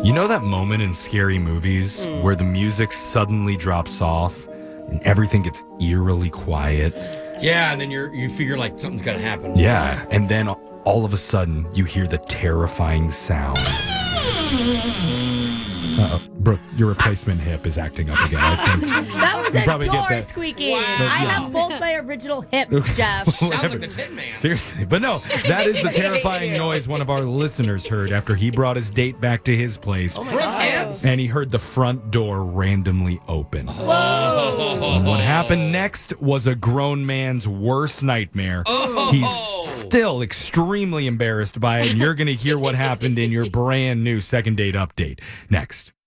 You know that moment in scary movies where the music suddenly drops off and everything gets eerily quiet? Yeah, and then you figure like something's got to happen. Yeah, and then all of a sudden you hear the terrifying sound. Brooke, your replacement hip is acting up again, I think. That was a probably get door that. squeaking. Wow. I have both my original hips, Jeff. Sounds like the Tin Man. Seriously. But no, that is the terrifying noise one of our listeners heard after he brought his date back to his place. Brooks hips. And he heard the front door randomly open. And what happened next was a grown man's worst nightmare. He's still extremely embarrassed by it, and you're going to hear what happened in your brand new second date update next.